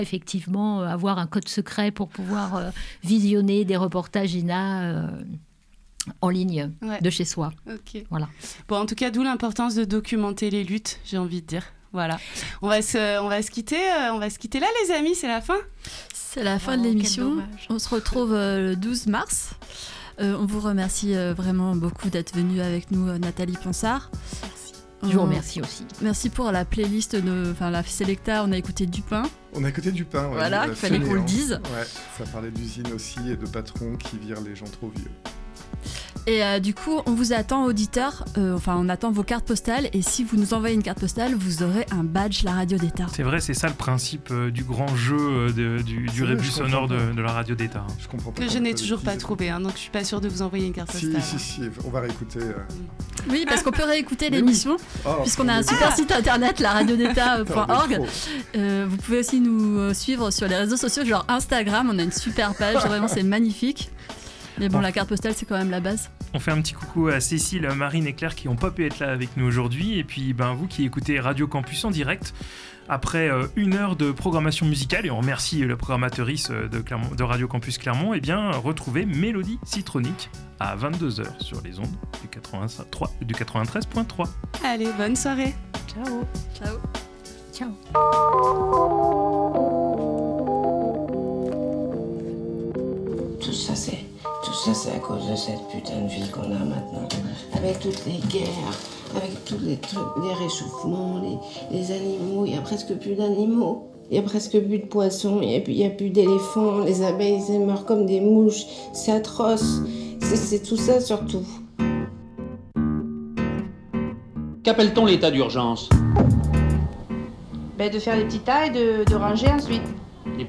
effectivement avoir un code secret pour pouvoir visionner des reportages INA en ligne de chez soi. Ok. Voilà. Bon, en tout cas, d'où l'importance de documenter les luttes, j'ai envie de dire. Voilà. On va se quitter là, les amis, c'est la fin. C'est la fin de l'émission. On se retrouve le 12 mars. On vous remercie vraiment beaucoup d'être venu avec nous, Nathalie Ponsard. Je vous remercie aussi. Merci pour la playlist, la Selecta, on a écouté Dupin. On a écouté Dupin, ouais. Voilà, il fallait qu'on le dise. Ouais, ça parlait d'usine aussi et de patrons qui virent les gens trop vieux. Et du coup, on vous attend, auditeurs, on attend vos cartes postales, et si vous nous envoyez une carte postale, vous aurez un badge La Radio d'État. C'est vrai, c'est ça le principe du grand jeu du rébus sonore de la Radio d'État. Je comprends pas. Que je n'ai toujours pas trouvé, donc je suis pas sûre de vous envoyer une carte postale. Si, on va réécouter. Oui, parce qu'on peut réécouter l'émission, puisqu'on a un super site internet, laradiodeta.org. Vous pouvez aussi nous suivre sur les réseaux sociaux, genre Instagram, on a une super page, vraiment c'est magnifique. Mais bon, la carte postale, c'est quand même la base. On fait un petit coucou à Cécile, Marine et Claire qui n'ont pas pu être là avec nous aujourd'hui. Et puis, vous qui écoutez Radio Campus en direct, après 1 heure de programmation musicale, et on remercie la programmatrice de Radio Campus Clermont, retrouvez Mélodie Citronique à 22h sur les ondes du 93.3. Allez, bonne soirée. Ciao. Ciao. Ciao. Tout ça, c'est à cause de cette putain de vie qu'on a maintenant. Avec toutes les guerres, avec tous les trucs, les réchauffements, les animaux. Il n'y a presque plus d'animaux. Il n'y a presque plus de poissons. Il n'y a plus d'éléphants. Les abeilles, elles meurent comme des mouches. C'est atroce. C'est tout ça, surtout. Qu'appelle-t-on l'état d'urgence ? De faire des petits tas et de ranger ensuite.